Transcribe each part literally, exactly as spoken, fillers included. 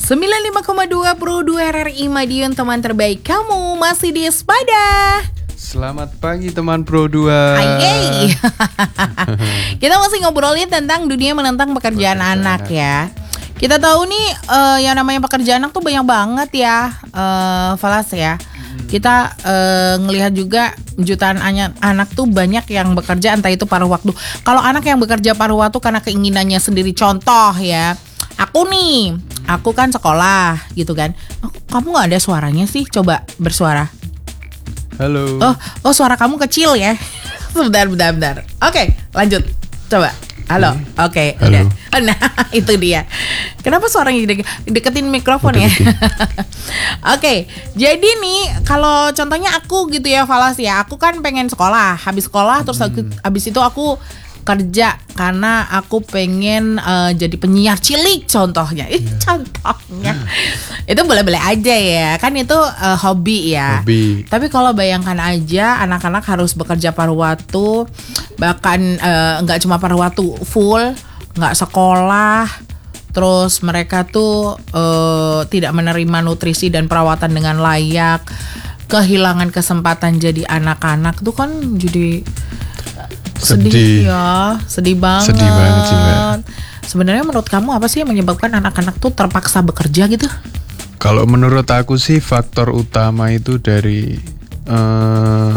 sembilan puluh lima koma dua Pro dua R R I Madiun, teman terbaik kamu masih di Espada. Selamat pagi teman Pro dua. Ayy. Kita masih ngobrolin tentang dunia menentang pekerjaan, pekerjaan anak, anak ya. Kita tahu nih uh, yang namanya pekerjaan anak tuh banyak banget ya, uh, Falas ya. Hmm. Kita uh, ngelihat juga jutaan anak, anak tuh banyak yang bekerja entah itu paruh waktu. Kalau anak yang bekerja paruh waktu karena keinginannya sendiri, contoh ya, aku nih, aku kan sekolah gitu kan. Oh, kamu nggak ada suaranya sih? Coba bersuara. Halo. Oh, oh suara kamu kecil ya. Bentar, bentar, bentar. Oke, lanjut. Coba. Halo. Oke, okay, udah. Nah, itu dia. Kenapa suaranya de- deketin mikrofon ya? Oke. Okay, jadi nih kalau contohnya aku gitu ya, Falas ya. Aku kan pengen sekolah. Habis sekolah terus aku, hmm. habis itu aku kerja karena aku pengen uh, jadi penyiar cilik contohnya. Ih, yeah. contohnya. Hmm. Itu boleh-boleh aja ya. Kan itu uh, hobi ya. Hobi. Tapi kalau bayangkan aja anak-anak harus bekerja paruh waktu, bahkan enggak uh, cuma paruh waktu, full, enggak sekolah. Terus mereka tuh uh, tidak menerima nutrisi dan perawatan dengan layak. Kehilangan kesempatan jadi anak-anak tuh kan jadi sedih, sedih ya, sedih banget. Sedih banget sih, Mbak. Sebenarnya menurut kamu apa sih yang menyebabkan anak-anak tuh terpaksa bekerja gitu? Kalau menurut aku sih faktor utama itu dari uh,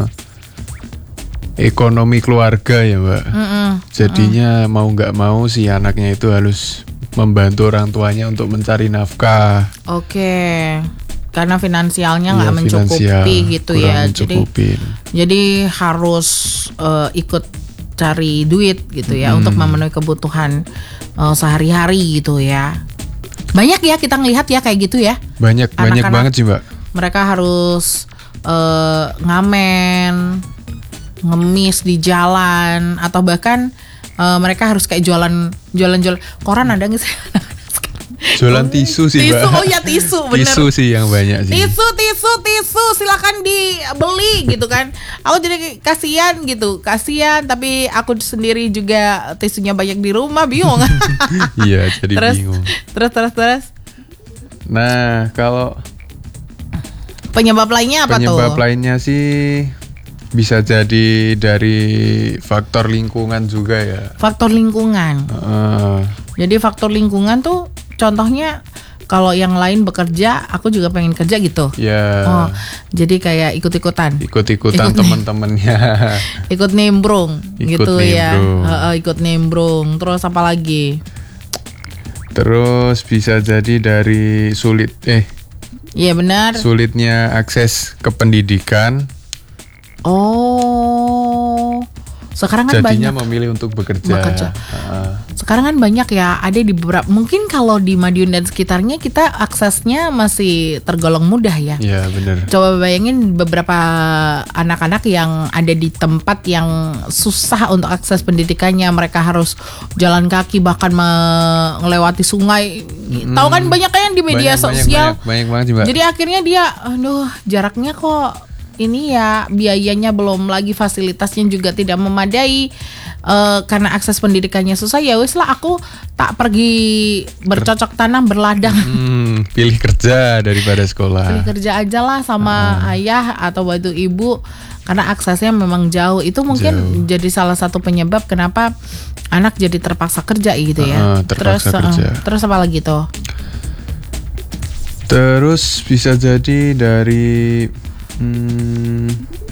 ekonomi keluarga ya, Mbak. Mm-mm. Jadinya mm. mau nggak mau si anaknya itu harus membantu orang tuanya untuk mencari nafkah. Oke. Karena finansialnya nggak ya, mencukupi gitu ya. Jadi jadi harus uh, ikut cari duit gitu ya, hmm. untuk memenuhi kebutuhan uh, sehari-hari gitu ya. Banyak ya kita ngelihat ya kayak gitu ya. Banyak anak-anak, banyak banget sih, Mbak. Mereka harus uh, ngamen, ngemis di jalan, atau bahkan uh, mereka harus kayak jualan jualan-jualan koran. Ada nggak sih? Jualan tisu sih, tisu, Mbak. Oh ya tisu, bener. Tisu sih yang banyak sih. Tisu, tisu, tisu, silakan dibeli gitu kan. Aku jadi kasihan gitu, kasihan. Tapi aku sendiri juga tisunya banyak di rumah, bingung. Iya, jadi terus, bingung. Terus, terus, terus. Nah, kalau penyebab lainnya apa penyebab tuh? Penyebab lainnya sih bisa jadi dari faktor lingkungan juga ya. Faktor lingkungan. Uh. Jadi faktor lingkungan tuh contohnya kalau yang lain bekerja, aku juga pengen kerja gitu. Ya. Oh, jadi kayak ikut-ikutan. Ikut-ikutan ikut teman-temannya. Ikut nimbrung ikut gitu nimbrung. ya. Uh, uh, ikut nimbrung. Terus apa lagi? Terus bisa jadi dari sulit eh. Iya benar. Sulitnya akses ke pendidikan. Oh. Sekarang kan jadinya banyak memilih untuk bekerja. bekerja. Uh. Sekarang kan banyak ya, ada di beberapa. Mungkin kalau di Madiun dan sekitarnya kita aksesnya masih tergolong mudah ya. Iya benar. Coba bayangin beberapa anak-anak yang ada di tempat yang susah untuk akses pendidikannya, mereka harus jalan kaki bahkan melewati sungai. Hmm. Tahu kan banyak kan di media banyak, sosial. Banyak, banyak, banyak banget juga. Jadi akhirnya dia, aduh jaraknya kok. Ini ya biayanya belum lagi, fasilitasnya juga tidak memadai, uh, karena akses pendidikannya susah. Ya wes lah, aku tak pergi bercocok tanam berladang. Hmm, pilih kerja daripada sekolah. Pilih kerja aja lah sama uh. ayah atau bantu ibu, karena aksesnya memang jauh. Itu mungkin jauh. Jadi salah satu penyebab kenapa anak jadi terpaksa kerja gitu ya. Uh, terpaksa terus, kerja. Uh, terus apa lagi tuh? Terus bisa jadi dari Hmm,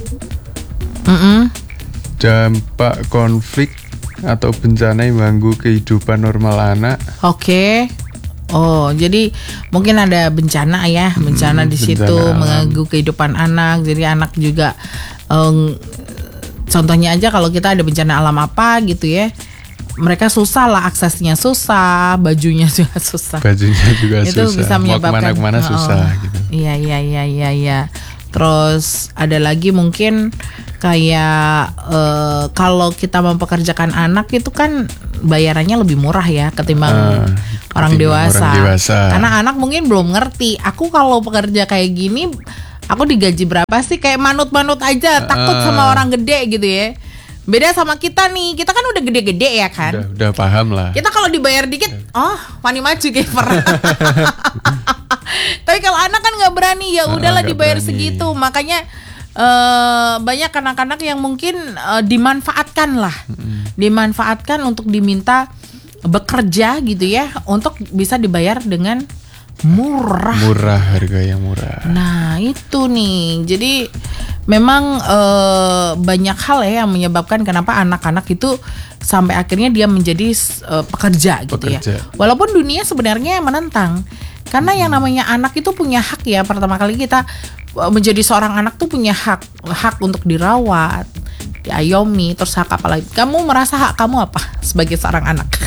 dampak konflik atau bencana yang mengganggu kehidupan normal anak. Oke. Oh, jadi mungkin ada bencana ya, bencana hmm, di situ bencana mengganggu kehidupan anak. Jadi anak juga, um, contohnya aja kalau kita ada bencana alam apa gitu ya, mereka susah lah, aksesnya susah, bajunya juga susah. Bajunya juga itu susah. Bisa menyebabkan mau kemana-kemana susah oh, gitu. Iya iya iya iya iya. Terus ada lagi mungkin kayak uh, kalau kita mempekerjakan anak itu kan bayarannya lebih murah ya ketimbang uh, orang, dewasa. orang dewasa. Karena anak mungkin belum ngerti. Aku kalau pekerja kayak gini, aku digaji berapa sih? Kayak manut-manut aja, takut uh, sama orang gede gitu ya. Beda sama kita nih, kita kan udah gede-gede ya kan. Udah, udah paham lah. Kita kalau dibayar dikit, oh Fani maju giver. Tapi kalau anak kan nggak berani, ya udahlah nggak dibayar berani. segitu. Makanya uh, banyak anak-anak yang mungkin uh, dimanfaatkan lah, hmm. dimanfaatkan untuk diminta bekerja gitu ya, untuk bisa dibayar dengan murah. Murah, harga yang murah. Nah itu nih, jadi memang uh, banyak hal ya yang menyebabkan kenapa anak-anak itu sampai akhirnya dia menjadi uh, pekerja gitu pekerja. ya. Walaupun dunia sebenarnya menentang, karena hmm. yang namanya anak itu punya hak ya. Pertama kali kita uh, menjadi seorang anak tuh punya hak, hak untuk dirawat, diayomi, terus hak apa lagi? Kamu merasa hak kamu apa sebagai seorang anak?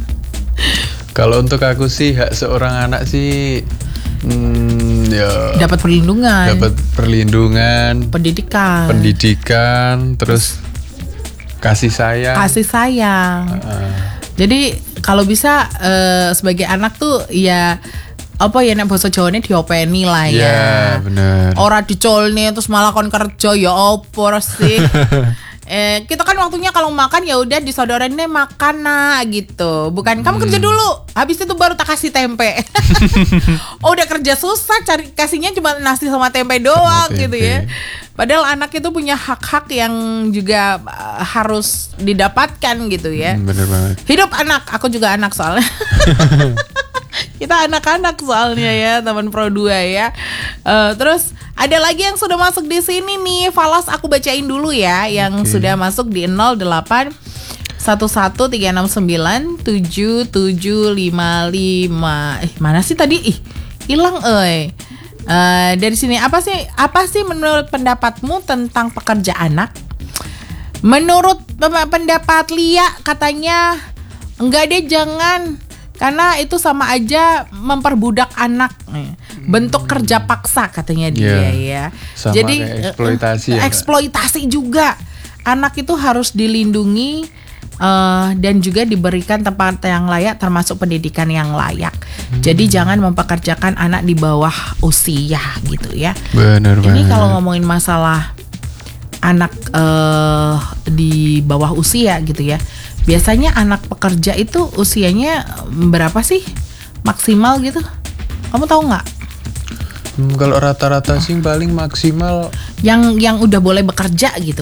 Kalau untuk aku sih hak seorang anak sih hmm, ya dapat perlindungan, dapat perlindungan, pendidikan, pendidikan, terus kasih sayang, kasih sayang. Uh. Jadi kalau bisa uh, sebagai anak tuh ya apa ya nek basa Jawane diopeni lah ya. Ya, bener. Ora dicolne terus malah kon kerja ya opo sih. Eh, kita kan waktunya kalau makan ya udah disodorin deh makan nah gitu. Bukan kamu hmm. kerja dulu, habis itu baru tak kasih tempe. Oh udah kerja susah cari kasihnya cuma nasi sama tempe doang sama gitu tempe. Ya. Padahal anak itu punya hak-hak yang juga uh, harus didapatkan gitu ya. Hmm, bener banget. Hidup anak, aku juga anak soalnya. Kita anak-anak soalnya ya, teman Pro dua ya. Uh, terus ada lagi yang sudah masuk di sini nih. Falas aku bacain dulu ya yang okay. sudah masuk di nol delapan satu satu tiga enam sembilan tujuh tujuh lima lima. Eh mana sih tadi? Ih, hilang euy. Uh, dari sini apa sih apa sih menurut pendapatmu tentang pekerja anak? Menurut pendapat Lia katanya enggak deh jangan, karena itu sama aja memperbudak anak. Bentuk kerja paksa katanya dia yeah. ya. Sama jadi eksploitasi uh, ya, eksploitasi juga. Anak itu harus dilindungi uh, dan juga diberikan tempat yang layak, termasuk pendidikan yang layak. Hmm. Jadi jangan mempekerjakan anak di bawah usia gitu ya. Benar banget. Ini kalau ngomongin masalah anak uh, di bawah usia gitu ya. Biasanya anak pekerja itu usianya berapa sih maksimal gitu? Kamu tahu nggak? Hmm, kalau rata-rata sih paling maksimal yang yang udah boleh bekerja gitu,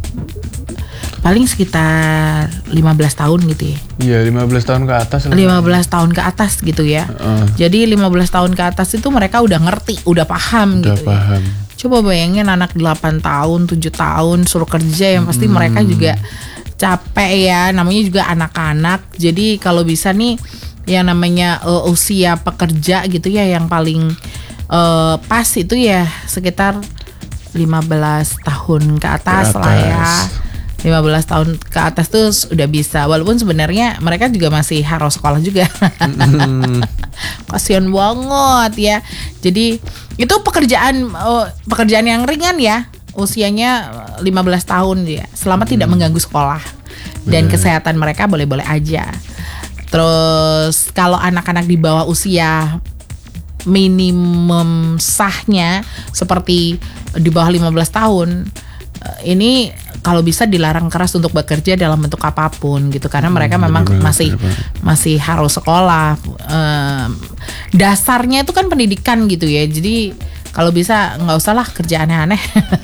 paling sekitar lima belas tahun gitu ya. Iya, lima belas tahun ke atas. lima belas tahun ke atas gitu ya. Uh. Jadi lima belas tahun ke atas itu mereka udah ngerti, udah paham udah gitu. Paham. Ya. Coba bayangin anak delapan tahun, tujuh tahun suruh kerja, yang pasti hmm. mereka juga capek ya, namanya juga anak-anak. Jadi kalau bisa nih yang namanya uh, usia pekerja gitu ya, yang paling uh, pas itu ya sekitar lima belas tahun ke atas, ke atas. lah ya. lima belas tahun ke atas tuh udah bisa. Walaupun sebenarnya mereka juga masih harus sekolah juga. Mm. Kasian banget ya. Jadi itu pekerjaan uh, pekerjaan yang ringan ya. Usianya lima belas tahun ya, selama hmm. tidak mengganggu sekolah dan Bener. Kesehatan mereka boleh-boleh aja. Terus kalau anak-anak di bawah usia minimum sahnya seperti di bawah lima belas tahun, ini kalau bisa dilarang keras untuk bekerja dalam bentuk apapun gitu, karena mereka hmm, memang bener, masih bener. masih harus sekolah. Um, dasarnya itu kan pendidikan gitu ya. Jadi kalau bisa nggak usah lah kerja aneh-aneh.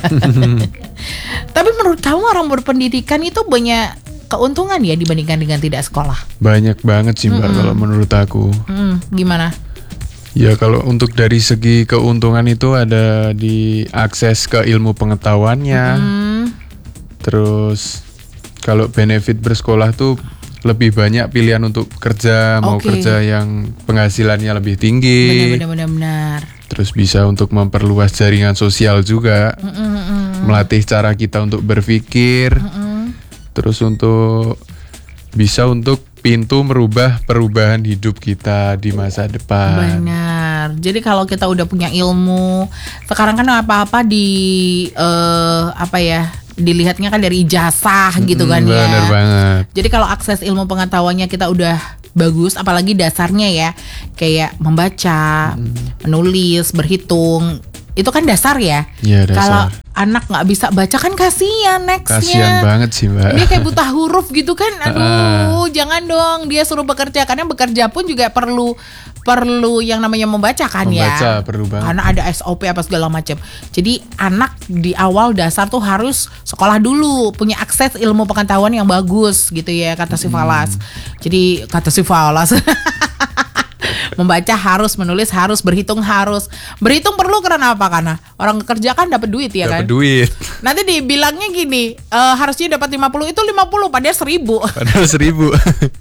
Tapi menurut kamu orang berpendidikan itu banyak keuntungan ya dibandingkan dengan tidak sekolah? Banyak banget sih Mbak mm-hmm. kalau menurut aku. Mm, gimana? Ya kalau untuk dari segi keuntungan itu ada di akses ke ilmu pengetahuannya. Mm. Terus kalau benefit bersekolah tuh lebih banyak pilihan untuk kerja, okay. mau kerja yang penghasilannya lebih tinggi. Benar-benar. Terus bisa untuk memperluas jaringan sosial juga, Mm-mm. melatih cara kita untuk berpikir, Mm-mm. terus untuk bisa untuk pintu merubah perubahan hidup kita di masa depan. Benar. Jadi kalau kita udah punya ilmu, sekarang kan apa-apa di uh, apa ya? dilihatnya kan dari ijazah gitu kan mm, ya. Benar banget. Jadi kalau akses ilmu pengetahuannya kita udah bagus, apalagi dasarnya ya, kayak membaca, hmm. menulis, berhitung, itu kan dasar ya. Iya, dasar. Kalau anak nggak bisa baca kan kasihan nextnya. Kasihan banget sih Mbak. Dia kayak buta huruf gitu kan. Aduh, jangan dong dia suruh bekerja, karena bekerja pun juga perlu perlu yang namanya membaca kan ya. Membaca perlu banget. Karena ada S O P apa segala macam. Jadi anak di awal dasar tuh harus sekolah dulu, punya akses ilmu pengetahuan yang bagus gitu ya, kata si Falas. Hmm. Jadi kata si Falas membaca harus, menulis harus, berhitung harus. Berhitung perlu karena apa? Karena orang kerja kan dapat duit ya dapet kan. Dapat duit. Nanti dibilangnya gini, e, harusnya dapat lima puluh, itu lima puluh padahal seribu. Padahal seribu.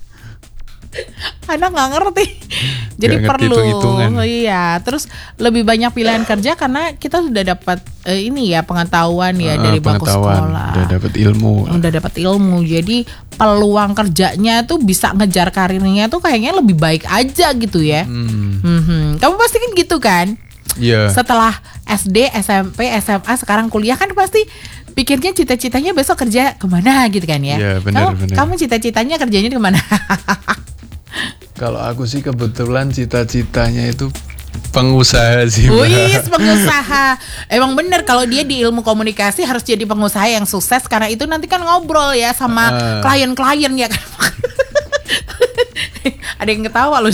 Anak nggak ngerti, jadi gak ngerti perlu, hitung-hitungan. iya. Terus lebih banyak pilihan kerja karena kita sudah dapat eh, ini ya pengetahuan ya uh, dari bangku sekolah, udah dapat ilmu, udah dapat ilmu. Jadi peluang kerjanya tuh bisa ngejar karirnya tuh kayaknya lebih baik aja gitu ya. Hmm. Mm-hmm. Kamu pasti kan gitu kan? Iya. Yeah. Setelah S D, S M P, S M A, sekarang kuliah kan pasti pikirnya cita-citanya besok kerja kemana gitu kan ya? Iya, benar, kamu, benar. kamu cita-citanya kerjanya di mana? Kalau aku sih kebetulan cita-citanya itu pengusaha sih Mbak. Wih, pengusaha. Emang bener kalau dia di ilmu komunikasi harus jadi pengusaha yang sukses, karena itu nanti kan ngobrol ya sama uh. klien-klien ya kan. Ada yang ketawa loh.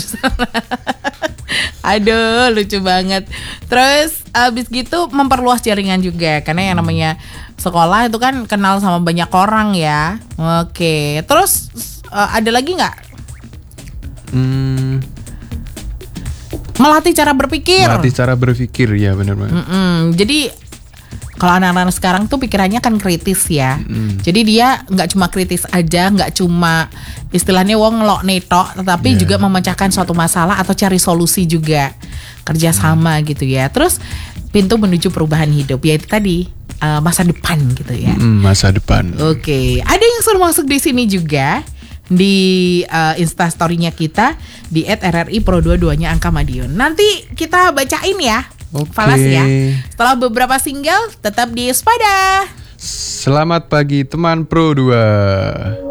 Aduh, lucu banget. Terus abis gitu memperluas jaringan juga, karena yang namanya sekolah itu kan kenal sama banyak orang ya. Oke, terus uh, ada lagi nggak? Hmm. Melatih cara berpikir. Melatih cara berpikir, ya benar banget. Mm-mm. Jadi kalau anak-anak sekarang tuh pikirannya kan kritis ya. Mm. Jadi dia nggak cuma kritis aja, nggak cuma istilahnya wong ngelok netok, tetapi yeah. juga memecahkan suatu masalah atau cari solusi juga, kerjasama mm. gitu ya. Terus pintu menuju perubahan hidup, yaitu tadi uh, masa depan gitu ya. Mm, masa depan. Oke, okay. Ada yang suruh masuk di sini juga di uh, Instastory-nya kita di et er er i pro dua puluh dua-nya Angka Madiun. Nanti kita bacain ya. Oke. Falas ya. Setelah beberapa single tetap di Spada. Selamat pagi teman Pro dua.